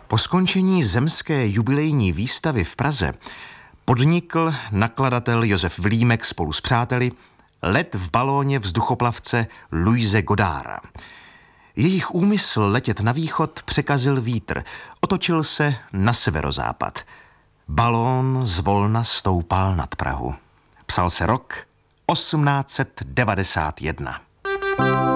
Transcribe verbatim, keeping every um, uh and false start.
Po skončení zemské jubilejní výstavy v Praze podnikl nakladatel Josef Vilímek spolu s přáteli let v balóně vzduchoplavce Louise Godarda. Jejich úmysl letět na východ překazil vítr, otočil se na severozápad. Balón zvolna stoupal nad Prahu. Psal se rok osmnáct set devadesát jedna.